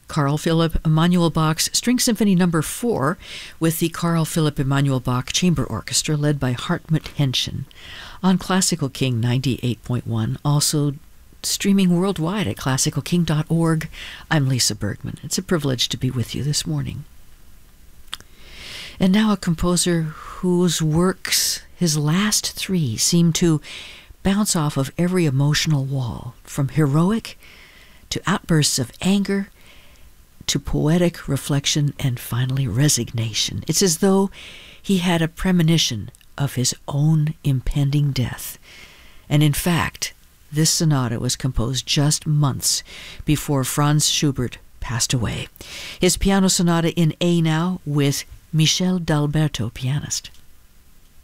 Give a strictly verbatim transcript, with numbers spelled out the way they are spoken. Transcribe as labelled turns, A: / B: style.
A: Carl Philipp Emanuel Bach's String Symphony Number four with the Carl Philipp Emanuel Bach Chamber Orchestra led by Hartmut Henschen on Classical King ninety-eight point one, also streaming worldwide at classical king dot org. I'm Lisa Bergman. It's a privilege to be with you this morning. And now a composer whose works, his last three, seem to bounce off of every emotional wall, from heroic to outbursts of anger to poetic reflection and finally resignation. It's as though he had a premonition of his own impending death. And in fact, this sonata was composed just months before Franz Schubert passed away. His piano sonata in A now with Michel D'Alberto, pianist.